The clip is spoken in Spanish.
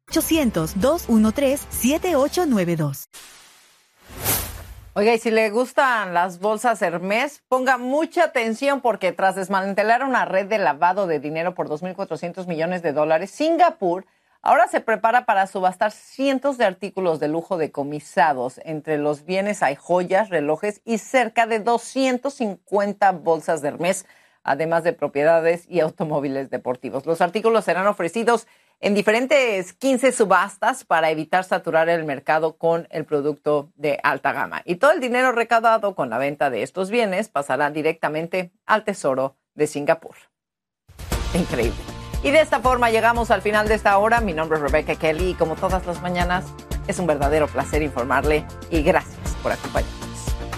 800-213-7892. Oiga, y si le gustan las bolsas Hermès, ponga mucha atención porque tras desmantelar una red de lavado de dinero por $2.400 millones, Singapur ahora se prepara para subastar cientos de artículos de lujo decomisados. Entre los bienes hay joyas, relojes y cerca de 250 bolsas de Hermès, además de propiedades y automóviles deportivos. Los artículos serán ofrecidos en diferentes 15 subastas para evitar saturar el mercado con el producto de alta gama. Y todo el dinero recaudado con la venta de estos bienes pasará directamente al Tesoro de Singapur. Increíble. Y de esta forma llegamos al final de esta hora. Mi nombre es Rebecca Kelly y como todas las mañanas es un verdadero placer informarle y gracias por acompañarme.